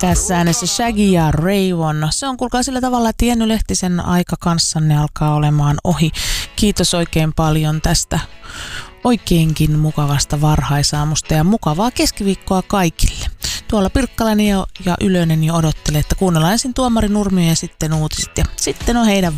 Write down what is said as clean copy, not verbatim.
Tässä äänessä Shaggy ja Rayvon. Se on kuulkaa sillä tavalla, että Jenny Lehtisen aika kanssanne alkaa olemaan ohi. Kiitos oikein paljon tästä oikeinkin mukavasta varhaisaamusta ja mukavaa keskiviikkoa kaikille. Tuolla Pirkkalainen ja Ylönen jo odottelee, että kuunnellaan ensin Tuomari Nurmio ja sitten uutiset ja sitten on heidän